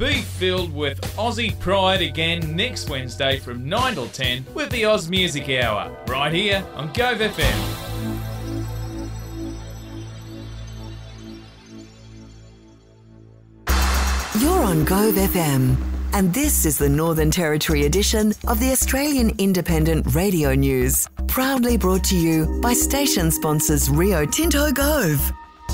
Be filled with Aussie pride again next Wednesday from 9 till 10 with the Oz Music Hour, right here on Gove FM. You're on Gove FM, and this is the Northern Territory edition of the Australian Independent Radio News, proudly brought to you by station sponsors Rio Tinto Gove.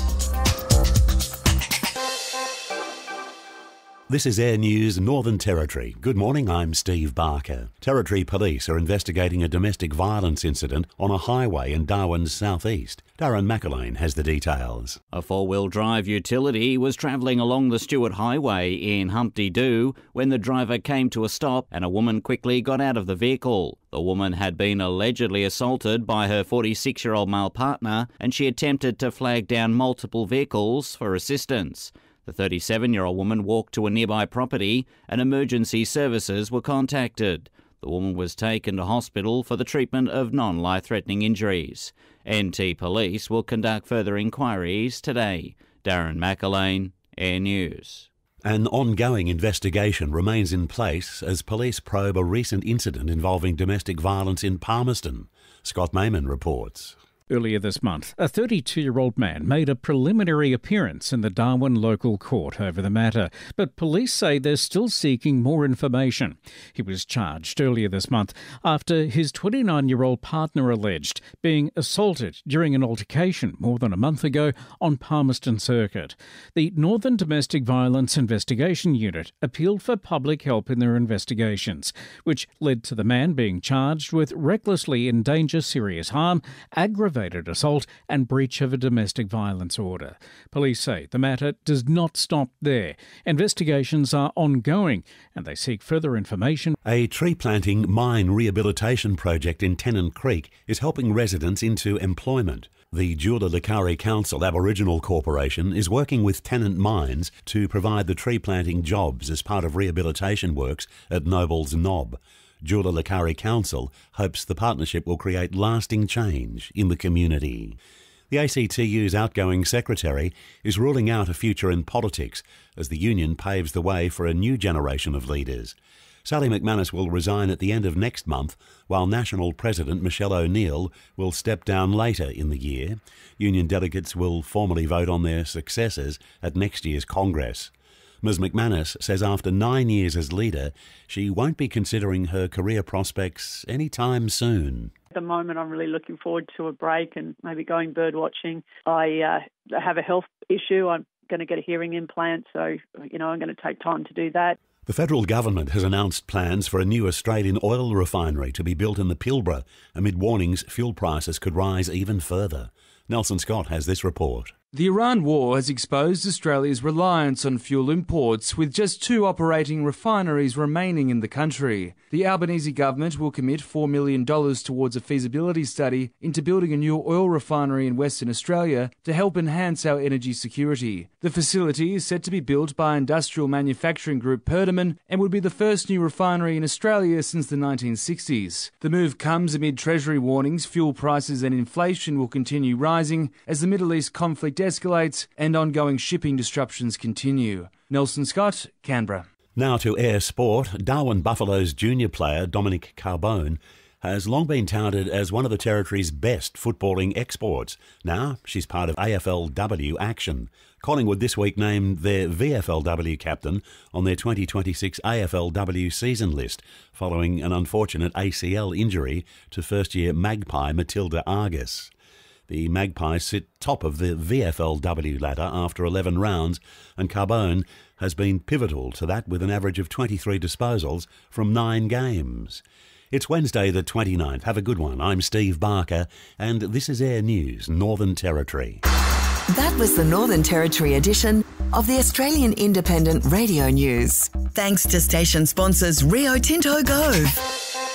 This is Air News Northern Territory. Good morning, I'm Steve Barker. Territory Police are investigating a domestic violence incident on a highway in Darwin's southeast. Darren McElwain has the details. A four-wheel drive utility was travelling along the Stewart Highway in Humpty Doo when the driver came to a stop and a woman quickly got out of the vehicle. The woman had been allegedly assaulted by her 46-year-old male partner and she attempted to flag down multiple vehicles for assistance. The 37-year-old woman walked to a nearby property and emergency services were contacted. The woman was taken to hospital for the treatment of non-life-threatening injuries. NT Police will conduct further inquiries today. Darren McElwain, Air News. An ongoing investigation remains in place as police probe a recent incident involving domestic violence in Palmerston. Scott Mayman reports. Earlier this month, a 32-year-old man made a preliminary appearance in the Darwin local court over the matter, but police say they're still seeking more information. He was charged earlier this month after his 29-year-old partner alleged being assaulted during an altercation more than a month ago on Palmerston Circuit. The Northern Domestic Violence Investigation Unit appealed for public help in their investigations, which led to the man being charged with recklessly endanger serious harm, aggravated assault and breach of a domestic violence order. Police say the matter does not stop there. Investigations are ongoing and they seek further information. A tree planting mine rehabilitation project in Tennant Creek is helping residents into employment. The Djula-Lakari Council Aboriginal Corporation is working with Tennant Mines to provide the tree planting jobs as part of rehabilitation works at Nobles Knob. Djula-Lakari Council hopes the partnership will create lasting change in the community. The ACTU's outgoing secretary is ruling out a future in politics as the union paves the way for a new generation of leaders. Sally McManus will resign at the end of next month, while National President Michelle O'Neill will step down later in the year. Union delegates will formally vote on their successors at next year's Congress. Ms McManus says after 9 years as leader, she won't be considering her career prospects anytime soon. At the moment, I'm really looking forward to a break and maybe going bird watching. I have a health issue. I'm going to get a hearing implant, so, I'm going to take time to do that. The federal government has announced plans for a new Australian oil refinery to be built in the Pilbara amid warnings fuel prices could rise even further. Nelson Scott has this report. The Iran war has exposed Australia's reliance on fuel imports, with just 2 operating refineries remaining in the country. The Albanese government will commit $4 million towards a feasibility study into building a new oil refinery in Western Australia to help enhance our energy security. The facility is set to be built by industrial manufacturing group Perdaman and would be the first new refinery in Australia since the 1960s. The move comes amid Treasury warnings fuel prices and inflation will continue rising as the Middle East conflict escalates and ongoing shipping disruptions continue. Nelson Scott, Canberra. Now to air sport. Darwin Buffaloes junior player Dominic Carbone has long been touted as one of the Territory's best footballing exports. Now she's part of AFLW action. Collingwood this week named their VFLW captain on their 2026 AFLW season list following an unfortunate ACL injury to first-year Magpie Matilda Argus. The Magpies sit top of the VFLW ladder after 11 rounds, and Carbone has been pivotal to that with an average of 23 disposals from 9 games. It's Wednesday the 29th. Have a good one. I'm Steve Barker, and this is Air News Northern Territory. That was the Northern Territory edition of the Australian Independent Radio News. Thanks to station sponsors Rio Tinto Gove.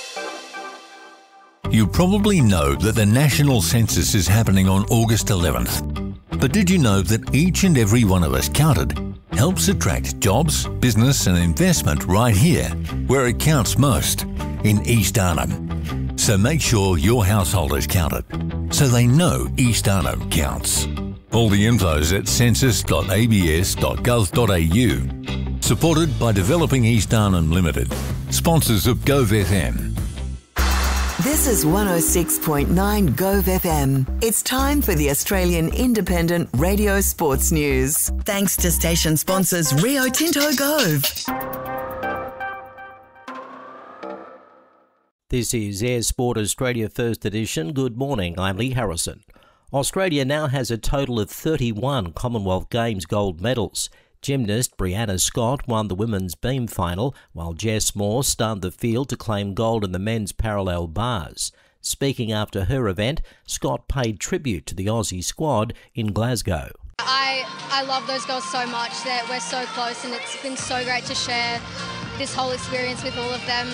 You probably know that the national census is happening on August 11th. But did you know that each and every one of us counted helps attract jobs, business and investment right here, where it counts most, in East Arnhem. So make sure your household is counted, so they know East Arnhem counts. All the info's at census.abs.gov.au. Supported by Developing East Arnhem Limited. Sponsors of Gove FM. This is 106.9 Gove FM. It's time for the Australian Independent Radio Sports News. Thanks to station sponsors Rio Tinto Gove. This is Air Sport Australia First Edition. Good morning, I'm Lee Harrison. Australia now has a total of 31 Commonwealth Games gold medals. Gymnast Brianna Scott won the women's beam final, while Jess Moore stunned the field to claim gold in the men's parallel bars. Speaking after her event, Scott paid tribute to the Aussie squad in Glasgow. I love those girls so much. We're so close, and it's been so great to share this whole experience with all of them.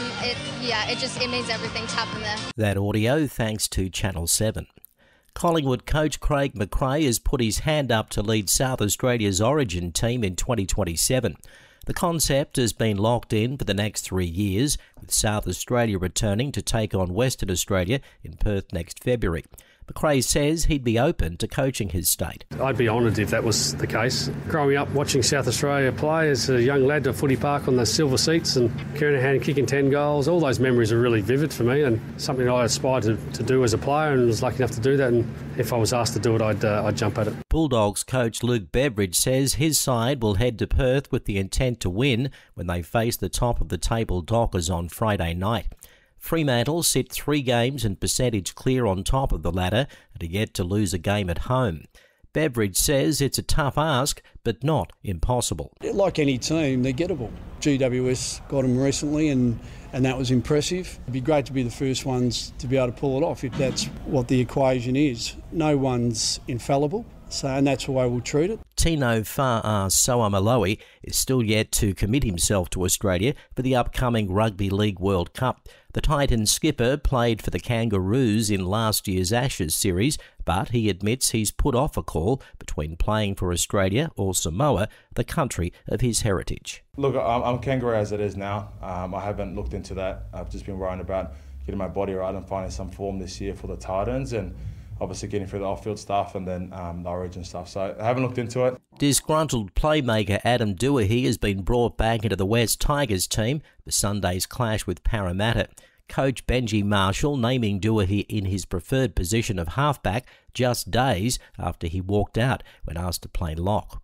It means everything to happen there. That audio thanks to Channel 7. Collingwood coach Craig McRae has put his hand up to lead South Australia's Origin team in 2027. The concept has been locked in for the next 3 years, with South Australia returning to take on Western Australia in Perth next February. McRae says he'd be open to coaching his state. I'd be honoured if that was the case. Growing up watching South Australia play as a young lad at Footy Park on the silver seats and carrying a hand kicking 10 goals, all those memories are really vivid for me and something I aspired to do as a player and was lucky enough to do that, and if I was asked to do it, I'd jump at it. Bulldogs coach Luke Beveridge says his side will head to Perth with the intent to win when they face the top of the table Dockers on Friday night. Fremantle sit 3 games and percentage clear on top of the ladder and are yet to lose a game at home. Beveridge says it's a tough ask, but not impossible. Like any team, they're gettable. GWS got them recently and that was impressive. It'd be great to be the first ones to be able to pull it off if that's what the equation is. No one's infallible. And that's the way we'll treat it. Tino Fa'asuamaleaui is still yet to commit himself to Australia for the upcoming Rugby League World Cup. The Titans skipper played for the Kangaroos in last year's Ashes series, but he admits he's put off a call between playing for Australia or Samoa, the country of his heritage. Look, I'm Kangaroo as it is now. I haven't looked into that. I've just been worrying about getting my body right and finding some form this year for the Titans and obviously getting through the off-field stuff and then the Origin stuff. So I haven't looked into it. Disgruntled playmaker Adam Doohey has been brought back into the West Tigers team for Sunday's clash with Parramatta. Coach Benji Marshall naming Doohey in his preferred position of halfback just days after he walked out when asked to play lock.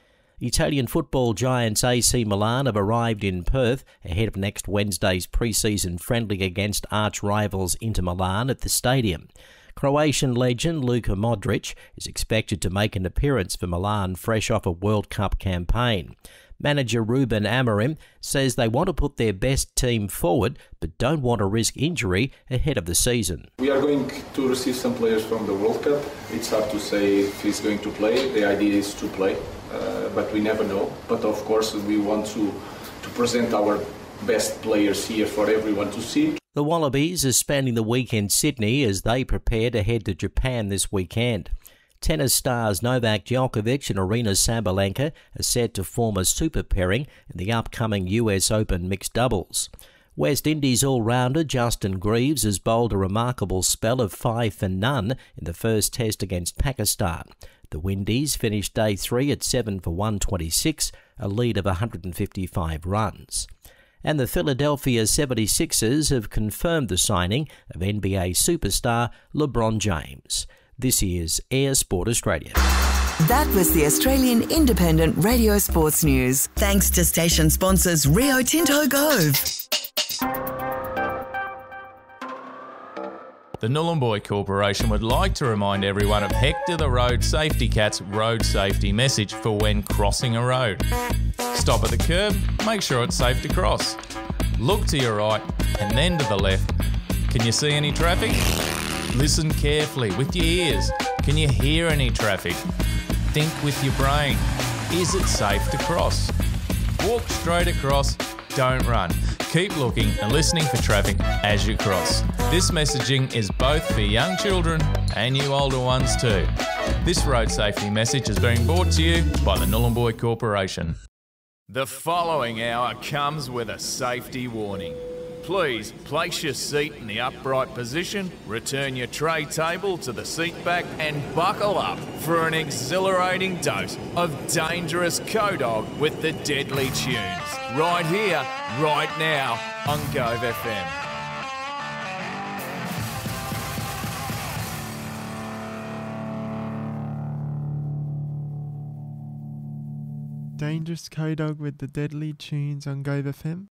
Italian football giants AC Milan have arrived in Perth ahead of next Wednesday's pre-season friendly against arch-rivals Inter Milan at the stadium. Croatian legend Luka Modric is expected to make an appearance for Milan fresh off a World Cup campaign. Manager Ruben Amorim says they want to put their best team forward but don't want to risk injury ahead of the season. We are going to receive some players from the World Cup. It's hard to say if he's going to play. The idea is to play, but we never know. But of course we want to present our best players here for everyone to see. The Wallabies are spending the week in Sydney as they prepare to head to Japan this weekend. Tennis stars Novak Djokovic and Aryna Sabalenka are set to form a super pairing in the upcoming US Open mixed doubles. West Indies all-rounder Justin Greaves has bowled a remarkable spell of 5 for none in the first test against Pakistan. The Windies finished day 3 at 7 for 126, a lead of 155 runs. And the Philadelphia 76ers have confirmed the signing of NBA superstar LeBron James. This is Air Sport Australia. That was the Australian Independent Radio Sports News. Thanks to station sponsors Rio Tinto Gove. The Nhulunbuy Corporation would like to remind everyone of Hector the Road Safety Cat's road safety message for when crossing a road. Stop at the curb, make sure it's safe to cross. Look to your right and then to the left. Can you see any traffic? Listen carefully with your ears. Can you hear any traffic? Think with your brain. Is it safe to cross? Walk straight across, don't run. Keep looking and listening for traffic as you cross. This messaging is both for young children and you older ones too. This road safety message is being brought to you by the Nhulunbuy Corporation. The following hour comes with a safety warning. Please place your seat in the upright position, return your tray table to the seat back and buckle up for an exhilarating dose of dangerous co-dog with the deadly tunes. Right here, right now on Gove FM. Dangerous Co-Dog with the deadly tunes on Gove FM.